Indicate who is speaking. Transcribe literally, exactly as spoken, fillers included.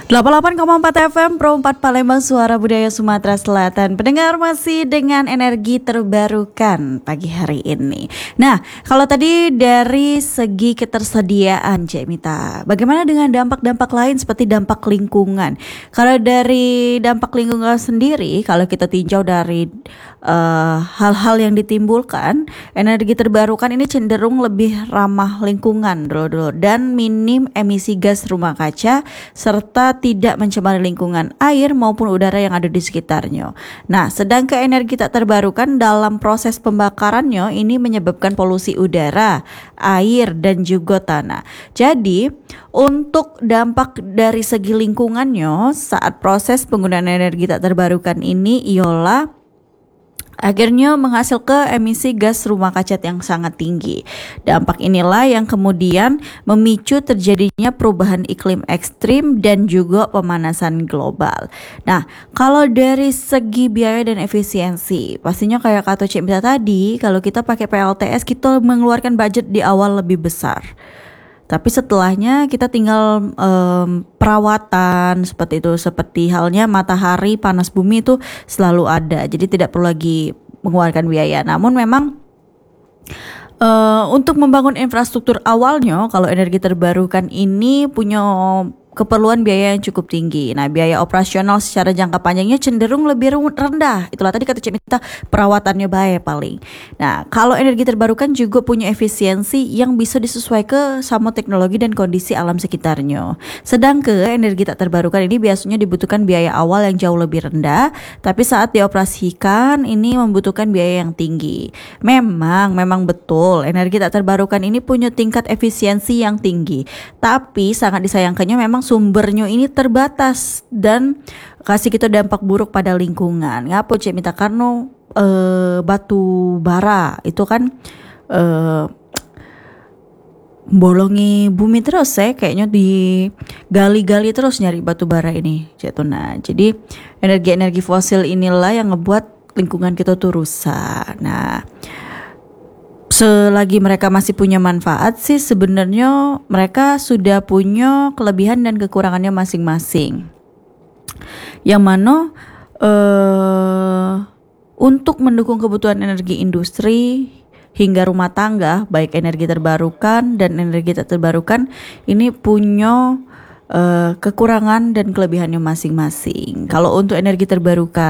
Speaker 1: delapan puluh delapan koma empat F M Pro empat Palembang, Suara Budaya Sumatera Selatan. Pendengar masih dengan energi terbarukan pagi hari ini. Nah, kalau tadi dari segi ketersediaan, Cek Mita, bagaimana dengan dampak-dampak lain seperti dampak lingkungan? Kalau dari dampak lingkungan sendiri, kalau kita tinjau dari uh, hal-hal yang ditimbulkan, energi terbarukan ini cenderung lebih ramah lingkungan dulu-dulu dan minim emisi gas rumah kaca serta tidak mencemari lingkungan air maupun udara yang ada di sekitarnya. Nah, sedangkan energi tak terbarukan dalam proses pembakarannya ini menyebabkan polusi udara, air dan juga tanah. Jadi, untuk dampak dari segi lingkungannya saat proses penggunaan energi tak terbarukan ini ialah akhirnya menghasilkan emisi gas rumah kaca yang sangat tinggi. Dampak inilah yang kemudian memicu terjadinya perubahan iklim ekstrim dan juga pemanasan global. Nah, kalau dari segi biaya dan efisiensi, pastinya kayak kata Cik Mita tadi, kalau kita pakai P L T S kita mengeluarkan budget di awal lebih besar. Tapi setelahnya kita tinggal um, perawatan seperti itu, seperti halnya matahari, panas bumi itu selalu ada. Jadi tidak perlu lagi mengeluarkan biaya. Namun memang uh, untuk membangun infrastruktur awalnya, kalau energi terbarukan ini punya keperluan biaya yang cukup tinggi. Nah, biaya operasional secara jangka panjangnya cenderung lebih rendah. Itulah tadi kata Cik Mita, perawatannya baik paling. Nah, kalau energi terbarukan juga punya efisiensi yang bisa disesuaikan sama teknologi dan kondisi alam sekitarnya. Sedangkan energi tak terbarukan ini biasanya dibutuhkan biaya awal yang jauh lebih rendah, tapi saat dioperasikan ini membutuhkan biaya yang tinggi. Memang, memang betul energi tak terbarukan ini punya tingkat efisiensi yang tinggi. Tapi sangat disayangkannya memang sumbernya ini terbatas dan kasih kita dampak buruk pada lingkungan. Ngapa Cik Mita? Karena e, batu bara itu kan e, bolongi bumi terus ya, kayaknya digali-gali terus nyari batu bara ini. Nah, jadi energi-energi fosil inilah yang ngebuat lingkungan kita tuh rusak. Nah, selagi mereka masih punya manfaat sih sebenarnya mereka sudah punya kelebihan dan kekurangannya masing-masing. Yang mana uh, untuk mendukung kebutuhan energi industri hingga rumah tangga, baik energi terbarukan dan energi tak terbarukan ini punya uh, kekurangan dan kelebihannya masing-masing. Kalau untuk energi terbarukan